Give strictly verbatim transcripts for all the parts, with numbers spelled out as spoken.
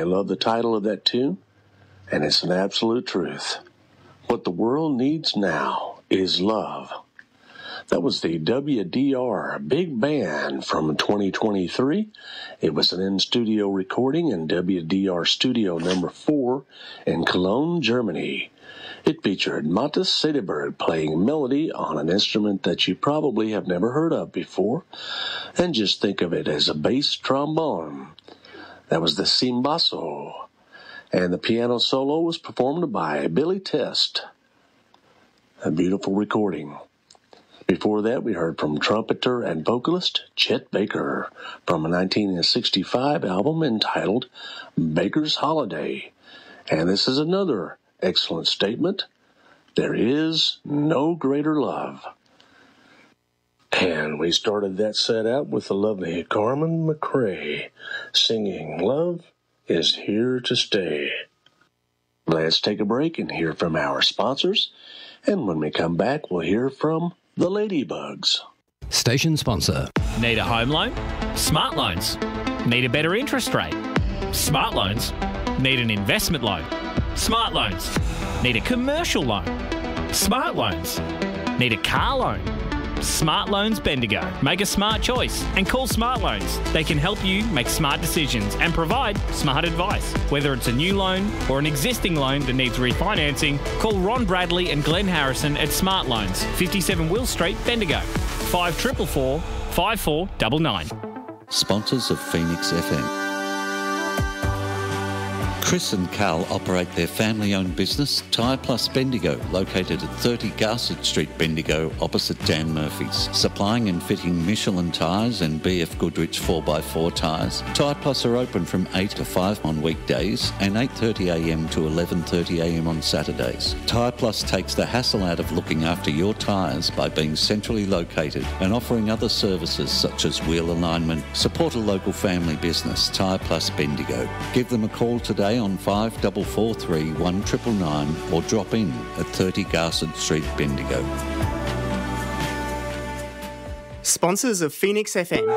I love the title of that tune, and it's an absolute truth. What the world needs now is love. That was the W D R Big Band from twenty twenty-three. It was an in-studio recording in W D R Studio number four in Cologne, Germany. It featured Matthias Sederberg playing melody on an instrument that you probably have never heard of before, and just think of it as a bass trombone. That was the Simbasso, and the piano solo was performed by Billy Test. A beautiful recording. Before that, we heard from trumpeter and vocalist Chet Baker from a nineteen sixty-five album entitled Baker's Holiday. And this is another excellent statement. There is no greater love. And we started that set out with the lovely Carmen McRae singing Love is Here to Stay. Let's take a break and hear from our sponsors. And when we come back, we'll hear from the Ladybugs. Station sponsor. Need a home loan? Smart Loans. Need a better interest rate? Smart Loans. Need an investment loan? Smart Loans. Need a commercial loan? Smart Loans. Need a car loan? Smart Loans Bendigo. Make a smart choice and call Smart Loans. They can help you make smart decisions and provide smart advice. Whether it's a new loan or an existing loan that needs refinancing, call Ron Bradley and Glenn Harrison at Smart Loans, fifty-seven Will Street, Bendigo. five four four four, five four nine nine. Sponsors of Phoenix F M. Chris and Carl operate their family-owned business, Tyre Plus Bendigo, located at thirty Garsett Street, Bendigo, opposite Dan Murphy's. Supplying and fitting Michelin tyres and B F Goodrich four by four tyres. Tyre Plus are open from eight to five on weekdays and eight thirty a m to eleven thirty a m on Saturdays. Tyre Plus takes the hassle out of looking after your tyres by being centrally located and offering other services such as wheel alignment. Support a local family business, Tyre Plus Bendigo. Give them a call today on five four four three, one nine nine nine or drop in at thirty Garsett Street, Bendigo. Sponsors of Phoenix F M.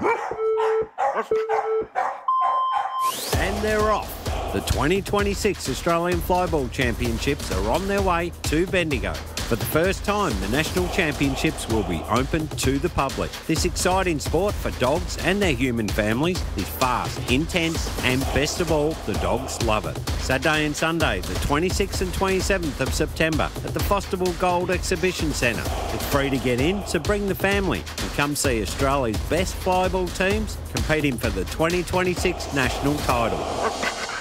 And they're off. The twenty twenty-six Australian Flyball Championships are on their way to Bendigo. For the first time, the National Championships will be open to the public. This exciting sport for dogs and their human families is fast, intense, and best of all, the dogs love it. Saturday and Sunday, the twenty-sixth and twenty-seventh of September at the Fosterville Gold Exhibition Centre. It's free to get in, so bring the family and come see Australia's best flyball teams competing for the twenty twenty-six national title.